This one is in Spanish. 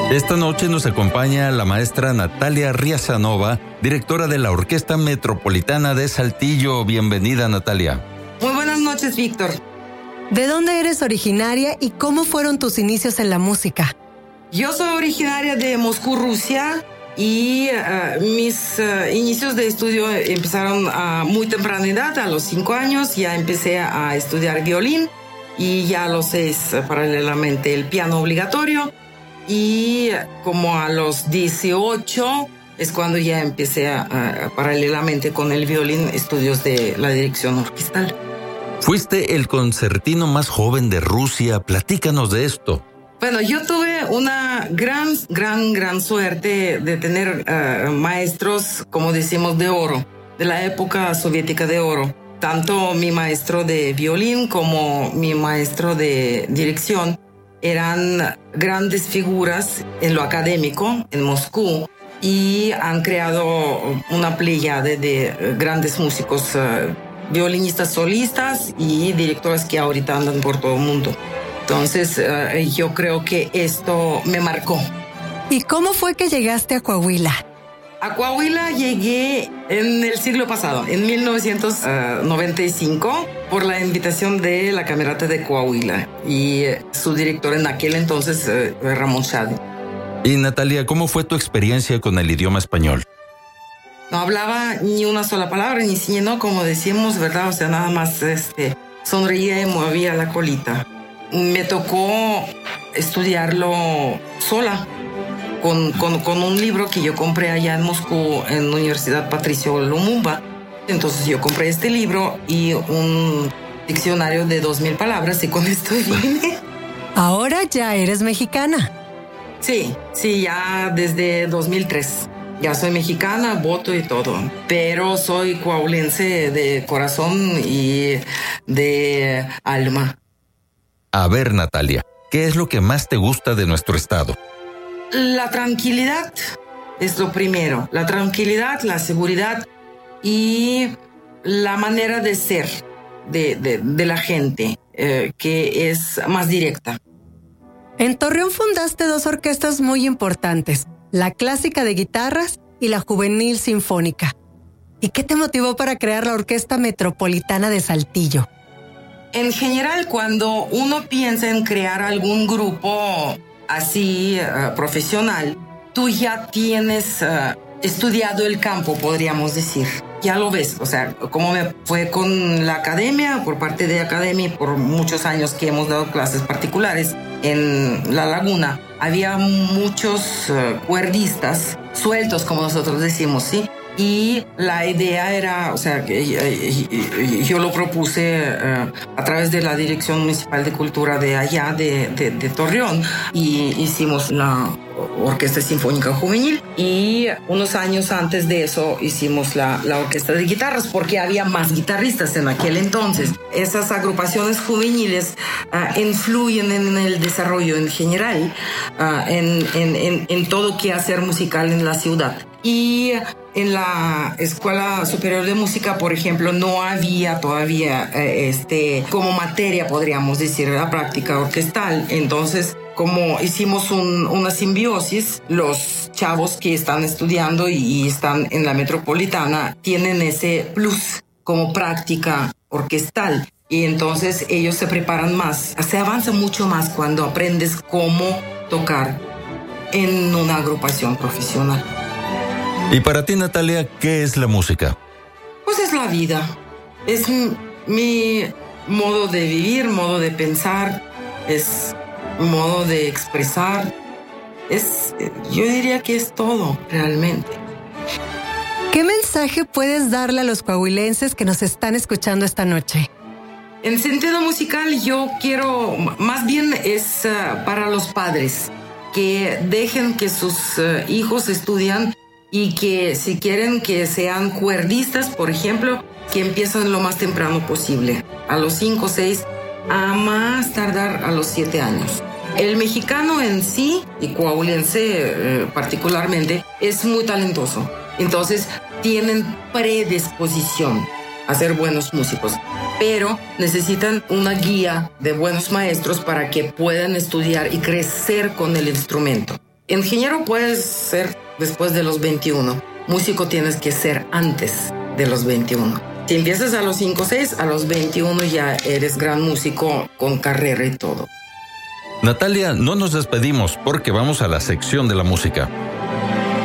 Esta noche nos acompaña la maestra Natalia Riazanova, directora de la Orquesta Metropolitana de Saltillo. Bienvenida, Natalia. Muy buenas noches, Víctor. ¿De dónde eres originaria y cómo fueron tus inicios en la música? Yo soy originaria de Moscú, Rusia, y mis inicios de estudio empezaron a muy temprana edad, a los 5 años. Ya empecé a estudiar violín y ya a los 6 paralelamente el piano obligatorio. Y como a los 18 es cuando ya empecé paralelamente con el violín estudios de la dirección orquestal. Fuiste el concertino más joven de Rusia. Platícanos de esto. Bueno, yo tuve una gran suerte de tener maestros, como decimos, de oro, de la época soviética de oro. Tanto mi maestro de violín como mi maestro de dirección eran grandes figuras en lo académico en Moscú y han creado una pléyade de grandes músicos, violinistas solistas y directores que ahorita andan por todo el mundo. Entonces, yo creo que esto me marcó. ¿Y cómo fue que llegaste a Coahuila? A Coahuila llegué en el siglo pasado, en 1995, por la invitación de la Camerata de Coahuila y su director en aquel entonces, Ramón Shadi. Y Natalia, ¿cómo fue tu experiencia con el idioma español? No hablaba ni una sola palabra, ni sino como decimos, ¿verdad? O sea, nada más sonreía y movía la colita. Me tocó estudiarlo sola, con un libro que yo compré allá en Moscú, en la Universidad Patricio Lumumba. Entonces yo compré este libro y un diccionario de 2,000 palabras y con esto vine. Ahora ya eres mexicana. Sí, ya desde 2003. Ya soy mexicana, voto y todo, pero soy coahuilense de corazón y de alma. A ver, Natalia, ¿qué es lo que más te gusta de nuestro estado? La tranquilidad es lo primero. La tranquilidad, la seguridad y la manera de ser de la gente, que es más directa. En Torreón fundaste 2 orquestas muy importantes, la clásica de guitarras y la juvenil sinfónica. ¿Y qué te motivó para crear la Orquesta Metropolitana de Saltillo? En general, cuando uno piensa en crear algún grupo así profesional, tú ya tienes estudiado el campo, podríamos decir. Ya lo ves, o sea, como me fue con la academia, por parte de academia, por muchos años que hemos dado clases particulares en La Laguna, había muchos cuerdistas sueltos, como nosotros decimos, ¿sí? Y la idea era, o sea, yo lo propuse a través de la Dirección Municipal de Cultura de allá, de Torreón, y hicimos la Orquesta Sinfónica Juvenil, y unos años antes de eso hicimos la Orquesta de Guitarras, porque había más guitarristas en aquel entonces. Esas agrupaciones juveniles influyen en el desarrollo en general, en todo quehacer musical en la ciudad. Y en la Escuela Superior de Música, por ejemplo, no había todavía como materia, podríamos decir, la práctica orquestal. Entonces, como hicimos una simbiosis, los chavos que están estudiando y están en la Metropolitana tienen ese plus como práctica orquestal. Y entonces ellos se preparan más. Se avanza mucho más cuando aprendes cómo tocar en una agrupación profesional. Y para ti, Natalia, ¿qué es la música? Pues es la vida. Es mi modo de vivir, modo de pensar, es modo de expresar. Yo diría que es todo, realmente. ¿Qué mensaje puedes darle a los coahuilenses que nos están escuchando esta noche? En sentido musical, yo quiero, más bien es para los padres, que dejen que sus hijos estudian y que si quieren que sean cuerdistas, por ejemplo, que empiecen lo más temprano posible, a los 5, 6, a más tardar a los 7 años. El mexicano en sí, y coahuilense particularmente, es muy talentoso. Entonces, tienen predisposición a ser buenos músicos, pero necesitan una guía de buenos maestros para que puedan estudiar y crecer con el instrumento. Ingeniero puedes ser después de los 21. Músico tienes que ser antes de los 21. Si empiezas a los 5 o 6, a los 21 ya eres gran músico con carrera y todo. Natalia, no nos despedimos porque vamos a la sección de la música.